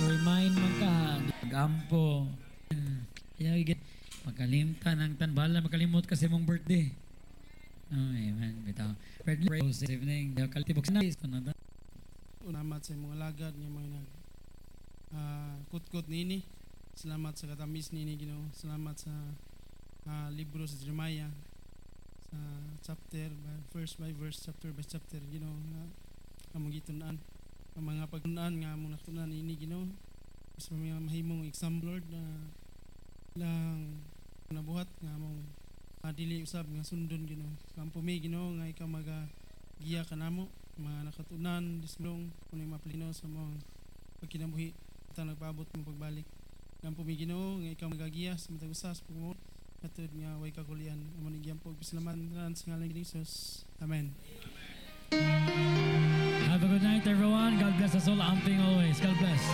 remind man ka, gampo. Kaya makalimtan ang tanbala, makalimot kasi mong birthday. Oh, amen. Bitaw. Birthday this evening. Kalitibok na. Salamat sa mga lagad nga mga nag kutkot nini. Salamat sa katamis nini Ginoo. Salamat sa libro sa Jeremiah sa chapter by verse, chapter by chapter Ginoo nga among gitun-an ang mga pagtun-an nga among natunan nini Ginoo. Sa mga mahimong example Lord na lang nabuhat nga among dili usab nga sundon Ginoo. Kampumi Ginoo nga ikaw giya kanamo mga nakatunan dismong kuno mapalino sa mga pagkinabuhi ta nagpaabot mo pagbalik ng Ginoo nga ikaw magagiya sa matag usas pagmo katud nga way kakulian amon igyan po pasalamatan sa ngalan ni Jesus. Amen. Have a good night everyone. God bless us all. Amping always. God bless.